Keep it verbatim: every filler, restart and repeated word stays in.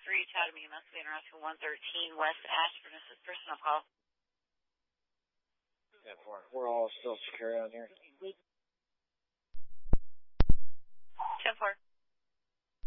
reach out to me. You must be interested in one thirteen West Ashburn. This is personal call. Yeah, four. We're all still secure out here.